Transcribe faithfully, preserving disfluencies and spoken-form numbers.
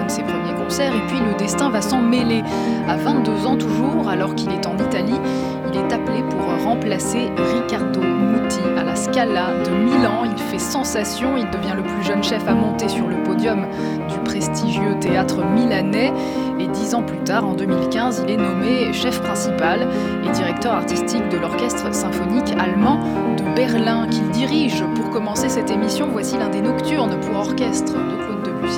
de ses premiers concerts et puis le destin va s'en mêler. À vingt-deux ans toujours, alors qu'il est en Italie, il est appelé pour remplacer Riccardo Muti à la Scala de Milan. Il fait sensation, il devient le plus jeune chef à monter sur le podium du prestigieux théâtre milanais. Et dix ans plus tard, en deux mille quinze, il est nommé chef principal et directeur artistique de l'orchestre symphonique allemand de Berlin qu'il dirige. Pour commencer cette émission, voici l'un des nocturnes pour orchestre de Claude Debussy.